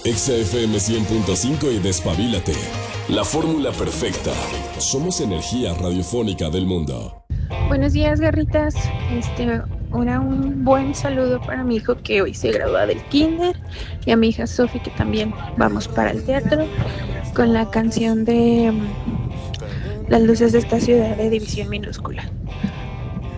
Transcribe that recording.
Exa FM 100.5 y despabilate. La fórmula perfecta. Somos energía radiofónica del mundo. Buenos días, garritas. Un buen saludo para mi hijo que hoy se gradúa del kinder y a mi hija Sofi que también vamos para el teatro con la canción de Las luces de esta ciudad de División Minúscula.